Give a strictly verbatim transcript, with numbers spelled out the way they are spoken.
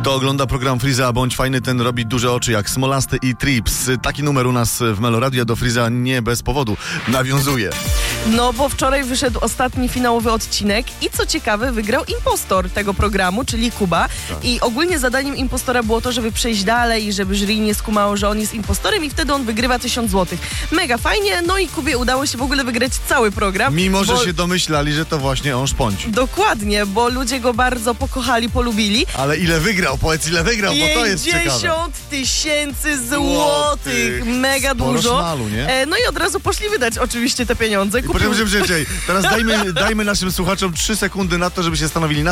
Kto ogląda program Freeza Bądź Fajny, ten robi duże oczy jak Smolasty i Trips. Taki numer u nas w Meloradio, do Freeza nie bez powodu nawiązuje. No bo wczoraj wyszedł ostatni finałowy odcinek i co ciekawe wygrał impostor tego programu, czyli Kuba. Tak. I ogólnie zadaniem impostora było to, żeby przejść dalej i żeby jury nie skumało, że on jest impostorem i wtedy on wygrywa tysiąc złotych. Mega fajnie, no i Kubie udało się w ogóle wygrać cały program. Mimo, bo... że się domyślali, że to właśnie on szpąci. Dokładnie, bo ludzie go bardzo pokochali, polubili. Ale ile wygrał? Powiedz, ile wygrał, bo to jest ciekawe. pięćdziesiąt tysięcy złotych. Mega Sporo dużo. Szmalu, nie? E, no i od razu poszli wydać oczywiście te pieniądze. Kupił... Poczekaj, poczekaj, teraz dajmy, dajmy naszym słuchaczom trzy sekundy na to, żeby się stanowili, na